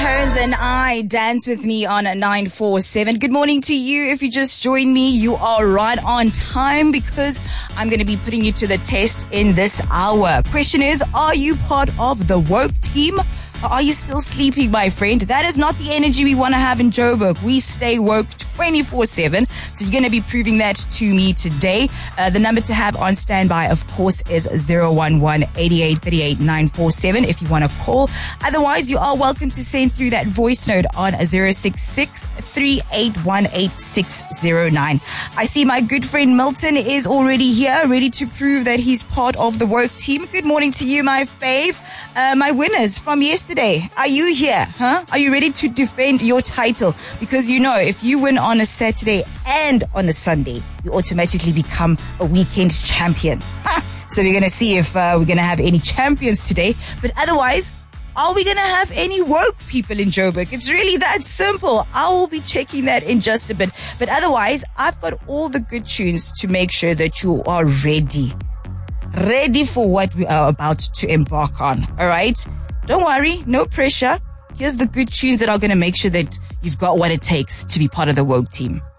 Tones and I, Dance With Me on 947. Good morning to you. If you just joined me, you are right on time because I'm going to be putting you to the test in this hour. Question is, are you part of the woke team? Or are you still sleeping, my friend? That is not the energy we want to have in Joburg. We stay woke 24/7. So you're going to be proving that to me today. The number to have on standby, of course, is 011-8838-947 if you want to call. Otherwise, you are welcome to send through that voice note on 066-3818-609. I see my good friend Milton is already here, ready to prove that he's part of the woke team. Good morning to you, my fave. My winners from yesterday. Are you here? Huh? Are you ready to defend your title? Because you know, if you win on a Saturday and on a Sunday, you automatically become a weekend champion. So we're going to see if we're going to have any champions today. But otherwise, are we going to have any woke people in Joburg? It's really that simple. I will be checking that in just a bit. But otherwise, I've got all the good tunes to make sure that you are ready. Ready for what we are about to embark on. All right? Don't worry. No pressure. Here's the good tunes that are going to make sure that you've got what it takes to be part of the woke team.